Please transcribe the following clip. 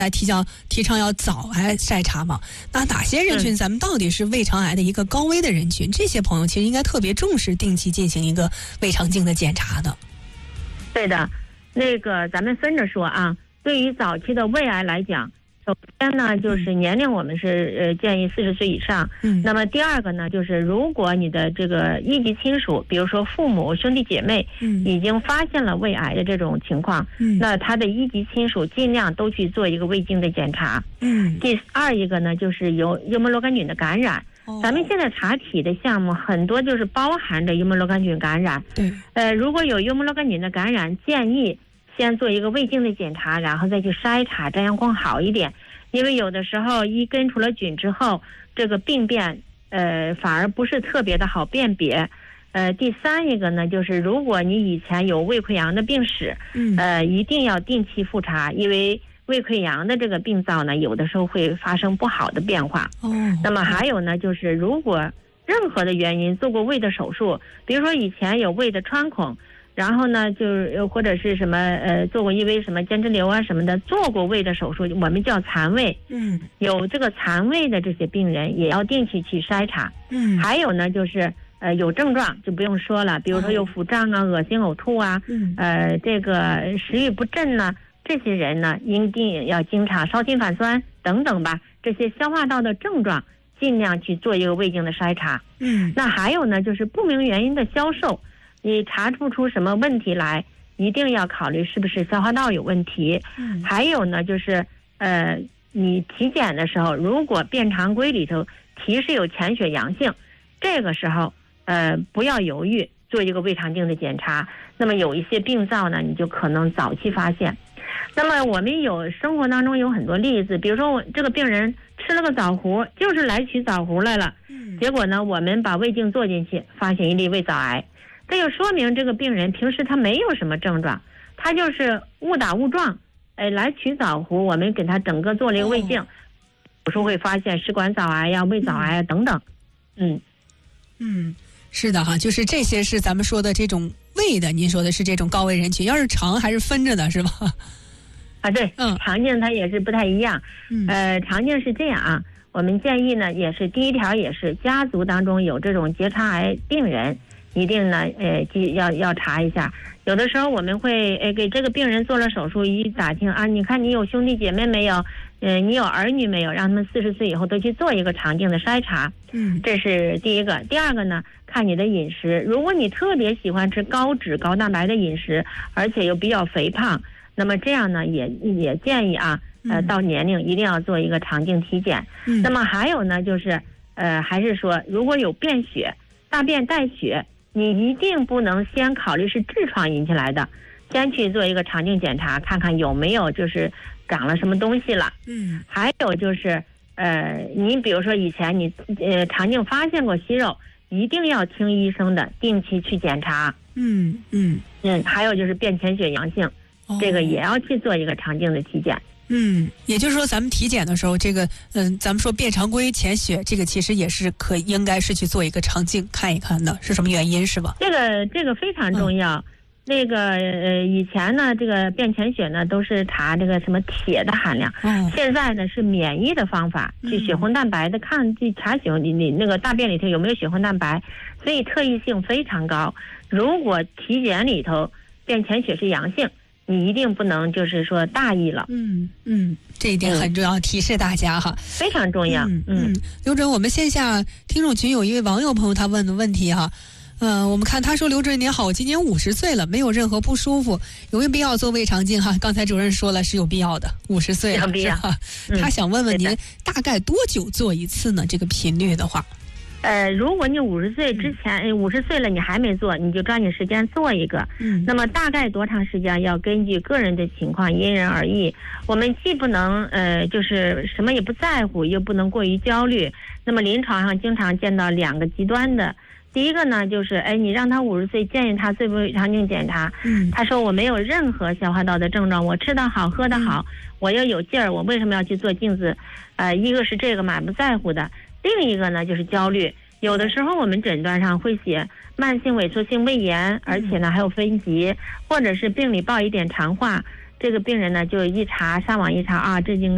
提倡要早来筛查嘛？那哪些人群咱们到底是胃肠癌的一个高危的人群？这些朋友其实应该特别重视定期进行一个胃肠镜的检查的。 对的，那个咱们分着说啊。对于早期的胃癌来讲，首先呢就是年龄我们是建议40岁以上。那么第二个呢就是如果你的这个一级亲属，比如说父母兄弟姐妹已经发现了胃癌的这种情况，那他的一级亲属尽量都去做一个胃镜的检查。第二一个呢就是有幽门螺杆菌的感染。咱们现在查体的项目很多就是包含着幽门螺杆菌感染。如果有幽门螺杆菌的感染，建议先做一个胃镜的检查，然后再去筛查，这样更好一点。因为有的时候一根除了菌之后，这个病变反而不是特别的好辨别。第三一个呢就是如果你以前有胃溃疡的病史，一定要定期复查，因为胃溃疡的这个病灶呢有的时候会发生不好的变化。那么还有呢就是如果任何的原因做过胃的手术，比如说以前有胃的穿孔，然后呢就是或者是什么做过因为什么间质瘤啊什么的做过胃的手术，我们叫残胃。有这个残胃的这些病人也要定期去筛查。还有呢就是有症状就不用说了，比如说有腹胀啊、恶心呕吐啊，这个食欲不振呢，这些人呢一定要经常烧心反酸等等吧，这些消化道的症状尽量去做一个胃镜的筛查。那还有呢就是不明原因的消瘦，你查不出什么问题来，一定要考虑是不是消化道有问题。还有呢就是你体检的时候如果便常规里头提示有潜血阳性，这个时候不要犹豫，做一个胃肠镜的检查。那么有一些病灶呢你就可能早期发现。那么我们生活当中有很多例子，比如说我这个病人吃了个枣核，就是来取枣核来了，结果呢我们把胃镜做进去发现一例胃藻癌，这就说明这个病人平时他没有什么症状，他就是误打误撞来取枣核，我们给他整个做了一个胃镜，有时候会发现食管藻癌呀、胃藻癌啊等等。 是的哈，就是这些是咱们说的这种胃的，您说的是这种高危人群，要是肠还是分着的是吧？ 对，肠镜它也是不太一样。肠镜是这样啊，我们建议呢也是第一条也是家族当中有这种结肠癌病人，一定呢要查一下。有的时候我们会给这个病人做了手术，一打听啊，你看你有兄弟姐妹没有，你有儿女没有，让他们40岁以后都去做一个肠镜的筛查。这是第一个。第二个呢，看你的饮食，如果你特别喜欢吃高脂高蛋白的饮食，而且又比较肥胖，那么这样呢也建议啊到年龄一定要做一个肠镜体检。那么还有呢就是还是说如果有便血、大便带血，你一定不能先考虑是痔疮引起来的，先去做一个肠镜检查，看看有没有就是长了什么东西了。还有就是你比如说以前你肠镜发现过息肉，一定要听医生的，定期去检查。还有就是便潜血阳性，这个也要去做一个肠镜的体检。 也就是说咱们体检的时候，这个咱们说便常规潜血，这个其实也是应该是去做一个肠镜看一看的，是什么原因是吧？ 这个非常重要。那个以前呢这个便潜血呢都是查这个什么铁的含量，现在呢是免疫的方法，去血红蛋白的去查你那个大便里头有没有血红蛋白，所以特异性非常高。如果体检里头便潜血是阳性，你一定不能就是说大意了。 这一点很重要，提示大家哈， 非常重要。 刘主任，我们线下听众群有一位网友朋友他问的问题哈，我们看他说，刘主任您好，我今年50岁了，没有任何不舒服，有没有必要做胃肠镜哈？刚才主任说了是有必要的，50岁了是吧？他想问问您大概多久做一次呢？这个频率的话。 如果你50岁之前，50岁了你还没做，你就抓紧时间做一个。那么大概多长时间要根据个人的情况因人而异。我们既不能就是什么也不在乎，又不能过于焦虑。那么临床上经常见到2个极端的。第一个呢就是你让他50岁建议他做胃肠镜检查，他说我没有任何消化道的症状，我吃得好喝得好，我又有劲儿，我为什么要去做镜子？一个是这个满不在乎的，另一个呢就是焦虑。有的时候我们诊断上会写慢性萎缩性胃炎，而且呢还有分级，或者是病理报一点肠化，这个病人呢就上网一查啊，这应该